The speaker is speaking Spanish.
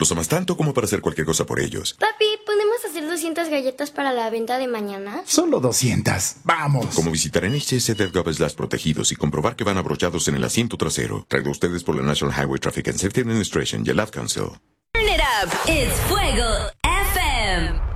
Los amas tanto como para hacer cualquier cosa por ellos. Papi, ¿podemos hacer 200 galletas para la venta de mañana? Solo 200. ¡Vamos! Como visitar NHTSA.gov/protegidos y comprobar que van abrochados en el asiento trasero. Traído a ustedes por la National Highway Traffic and Safety Administration y el Ad Council. Turn it up. It's Fuego FM.